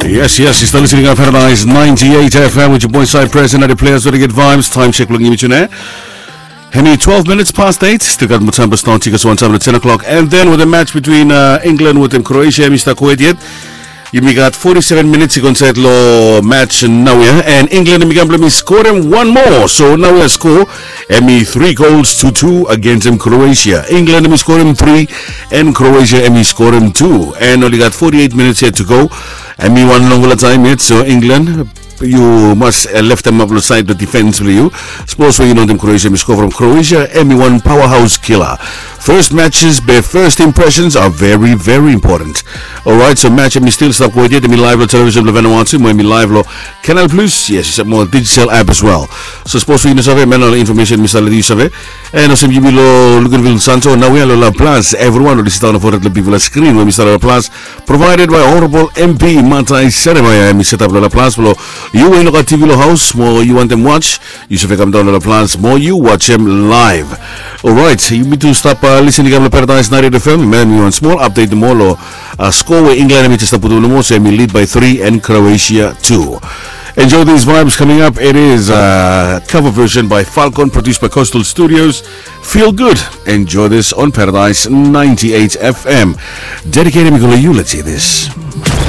Yes, you're still listening to Paradise 98 FM with your boy Side President and the players with the good vibes. Time check looking at you there. Henny, 12 minutes past 8. Still got Mutsamba start tickets one time at 10 o'clock. And then with the match between England with Croatia, Mr. Kuwait yet. You got 47 minutes to set lo match now, and England and score him one more. So now we score and 3 goals to 2 against Croatia. England and score him 3 and Croatia and score him 2. And only got 48 minutes here to go. And me one longer time yet. So England, you must left them up the side the defense for you. Suppose when you know them Croatia, we score from Croatia and me one powerhouse killer. First matches, their first impressions are very, very important. Alright, so match me still stop with it. Me live on television Vanuatu, me live lo Canal Plus, yes, it's a more digital app as well. So suppose we know man information Mr. Lady Save. And also you will look Santo. Now we have La Place. Everyone will sit down for the people screen when Mr. La Place, provided by Honorable MP Matai Seremaya. Me set up La Place. You in the TV house, more you want them watch, you should come down to La Place, more you watch them live. Alright, you need to stop listening to Paradise 98 FM. Man, we want small update the more score where England and Manchester Putulo so we lead by 3 and Croatia 2. Enjoy these vibes coming up. It is a cover version by Falcon, produced by Coastal Studios. Feel good. Enjoy this on Paradise 98 FM. Dedicated to you. Let's hear this.